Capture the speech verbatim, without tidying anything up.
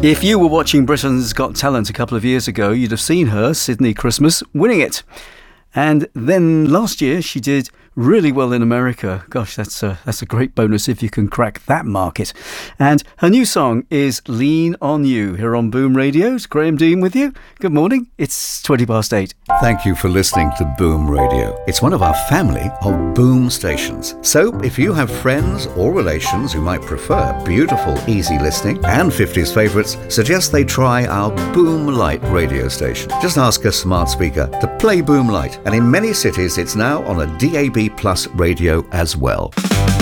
If you were watching Britain's Got Talent a couple of years ago, you'd have seen her, Sydney Christmas, winning it. And then last year she did really well in America. Gosh, that's a, that's a great bonus if you can crack that market. And her new song is Lean On You, here on Boom Radio. It's Graham Dean with you. Good morning. It's twenty past eight. Thank you for listening to Boom Radio. It's one of our family of Boom stations. So if you have friends or relations who might prefer beautiful, easy listening and fifties favourites, suggest they try our Boom Light radio station. Just ask a smart speaker to play Boom Light. And in many cities, it's now on a D A B Plus radio as well.